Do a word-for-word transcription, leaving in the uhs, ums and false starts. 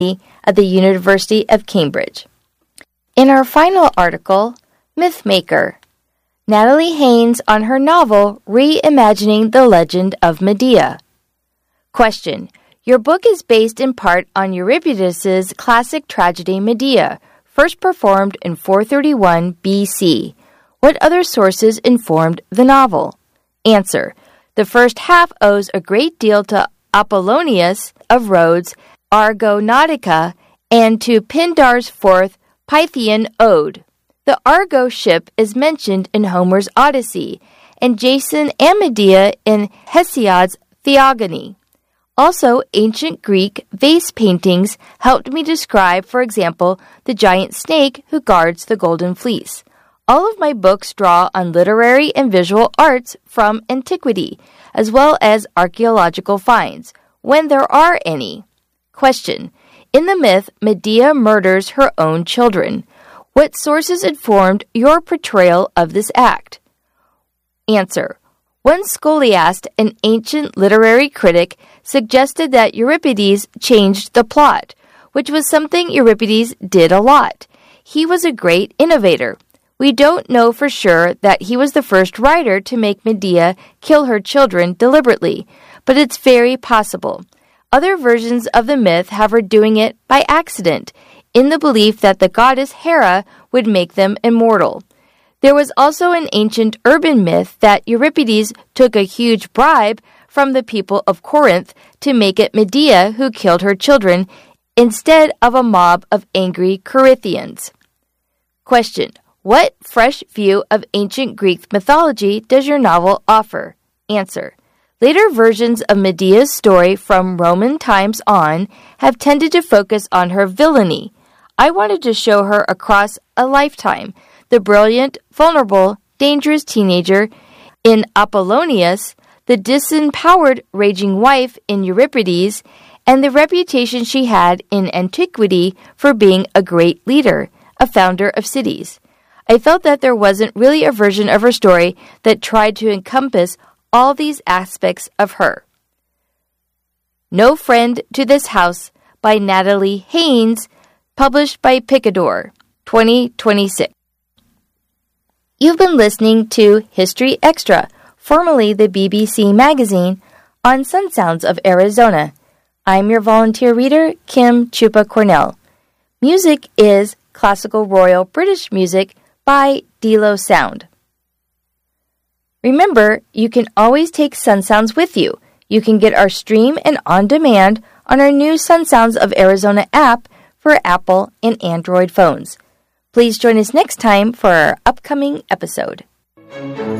at the University of Cambridge. In our final article, Mythmaker, Natalie Haynes on her novel Reimagining the Legend of Medea. Question. Your book is based in part on Euripides' classic tragedy Medea, first performed in four thirty-one B C. What other sources informed the novel? Answer. The first half owes a great deal to Apollonius of Rhodes' Argonautica and to Pindar's fourth Pythian ode. The Argo ship is mentioned in Homer's Odyssey, and Jason and Medea in Hesiod's Theogony. Also, ancient Greek vase paintings helped me describe, for example, the giant snake who guards the golden fleece. All of my books draw on literary and visual arts from antiquity, as well as archaeological finds, when there are any. Question. In the myth, Medea murders her own children. What sources informed your portrayal of this act? Answer. One scholiast, an ancient literary critic, suggested that Euripides changed the plot, which was something Euripides did a lot. He was a great innovator. We don't know for sure that he was the first writer to make Medea kill her children deliberately, but it's very possible. Other versions of the myth have her doing it by accident, in the belief that the goddess Hera would make them immortal. There was also an ancient urban myth that Euripides took a huge bribe from the people of Corinth to make it Medea who killed her children instead of a mob of angry Corinthians. Question. What fresh view of ancient Greek mythology does your novel offer? Answer. Later versions of Medea's story from Roman times on have tended to focus on her villainy. I wanted to show her across a lifetime, the brilliant, vulnerable, dangerous teenager in Apollonius, the disempowered raging wife in Euripides, and the reputation she had in antiquity for being a great leader, a founder of cities. I felt that there wasn't really a version of her story that tried to encompass all these aspects of her. No Friend to This House by Natalie Haynes, published by Picador, twenty twenty-six. You've been listening to History Extra, formerly the B B C magazine, on Sun Sounds of Arizona. I'm your volunteer reader, Kim Chupa Cornell. Music is Classical Royal British Music by Delo Sound. Remember, you can always take Sun Sounds with you. You can get our stream and on-demand on our new Sun Sounds of Arizona app for Apple and Android phones. Please join us next time for our upcoming episode.